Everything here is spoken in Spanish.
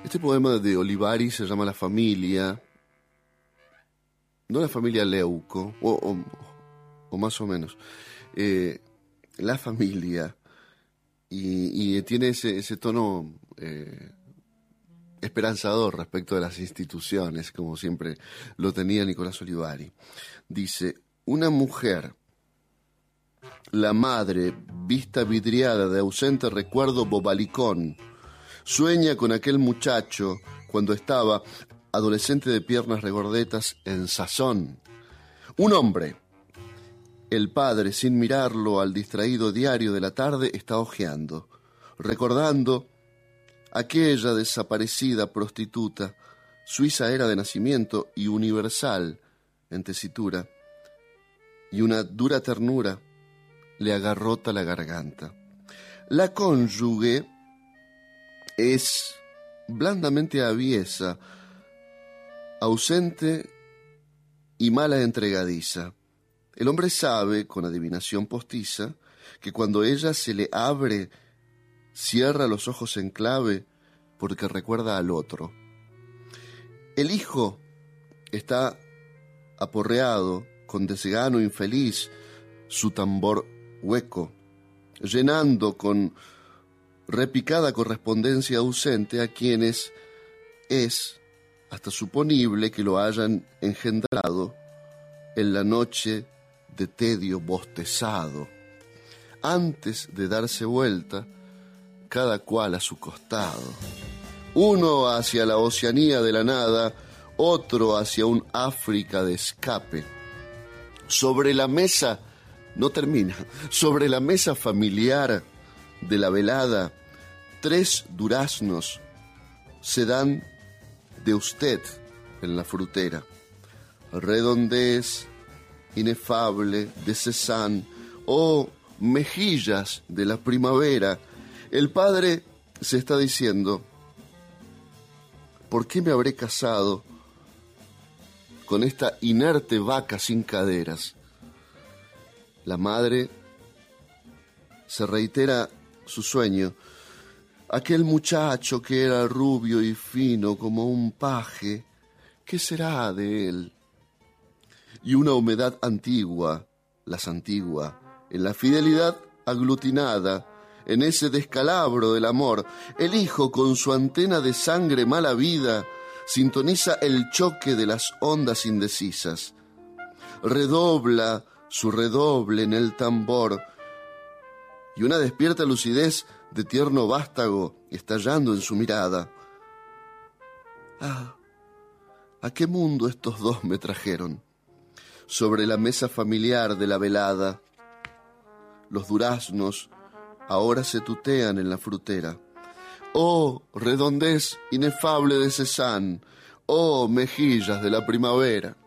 Este poema de Olivari se llama La Familia, no la familia Leuco, o más o menos, La Familia, y tiene ese tono esperanzador respecto de las instituciones, como siempre lo tenía Nicolás Olivari. Dice: una mujer, la madre, vista vidriada de ausente recuerdo bobalicón, sueña con aquel muchacho cuando estaba adolescente de piernas regordetas en sazón. Un hombre, el padre, sin mirarlo al distraído diario de la tarde, está hojeando, recordando aquella desaparecida prostituta. Suiza era de nacimiento y universal en tesitura, y una dura ternura le agarrota la garganta. La cónyuge es blandamente aviesa, ausente y mala entregadiza. El hombre sabe, con adivinación postiza, que cuando ella se le abre, cierra los ojos en clave porque recuerda al otro. El hijo está aporreado, con desgano infeliz, su tambor hueco, llenando con repicada correspondencia ausente a quienes es hasta suponible que lo hayan engendrado en la noche de tedio bostezado, antes de darse vuelta, cada cual a su costado. Uno hacia la Oceanía de la nada, otro hacia un África de escape. Sobre la mesa, no termina, sobre la mesa familiar de la velada, 3 duraznos se dan de usted en la frutera. Redondez inefable de Cézanne, oh mejillas de la primavera. El padre se está diciendo: ¿por qué me habré casado con esta inerte vaca sin caderas? La madre se reitera su sueño. Aquel muchacho que era rubio y fino como un paje, ¿qué será de él? Y una humedad antigua, la santigua, en la fidelidad aglutinada, en ese descalabro del amor. El hijo, con su antena de sangre mala vida, sintoniza el choque de las ondas indecisas. Redobla su redoble en el tambor, y una despierta lucidez de tierno vástago estallando en su mirada. ¿A qué mundo estos dos me trajeron? Sobre la mesa familiar de la velada, los duraznos ahora se tutean en la frutera. Oh, redondez inefable de Cézanne, oh, mejillas de la primavera.